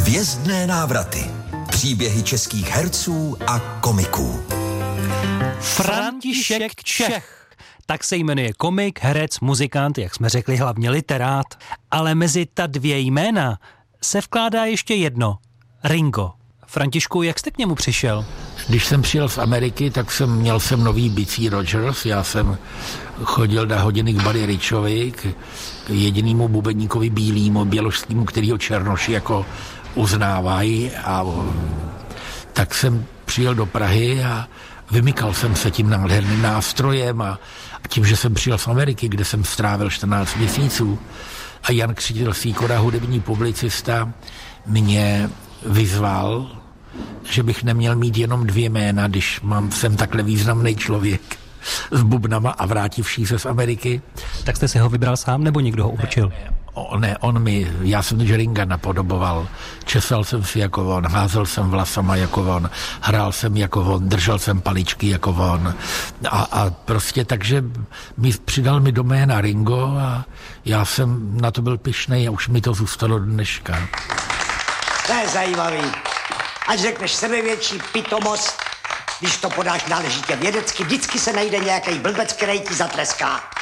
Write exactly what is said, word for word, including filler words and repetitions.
Hvězdné návraty. Příběhy českých herců a komiků. František Čech. Tak se jmenuje komik, herec, muzikant, jak jsme řekli, hlavně literát. Ale mezi ta dvě jména se vkládá ještě jedno. Ringo. Františku, jak jste k němu přišel? Když jsem přijel z Ameriky, tak jsem měl jsem nový bicí Rogers. Já jsem chodil na hodiny k Buddy Richovi, k jedinému bubeníkovi bílýmu, běložskému, kterýho černoši jako uznávají. A tak jsem přijel do Prahy a vymykal jsem se tím nádherným nástrojem a tím, že jsem přijel z Ameriky, kde jsem strávil čtrnáct měsíců a Jan Křitil Sýkora, hudební publicista, mě vyzval, že bych neměl mít jenom dvě jména, když mám, jsem takhle významný člověk s bubnama a vrátivší se z Ameriky. Tak jste si ho vybral sám, nebo někdo ho určil? Ne, ne, on, ne, on mi, já jsem Ringa napodoboval, česal jsem si jako on, házel jsem vlasama jako on, hrál jsem jako on, držel jsem paličky jako on a, a prostě takže mi přidal mi do jména Ringo a já jsem na to byl pyšnej a už mi to zůstalo do dneška. To je zajímavý. Ať řekneš sebevětší pitomost, když to podáš náležitě vědecky, vždycky se najde nějaký blbec, který ti zatleská.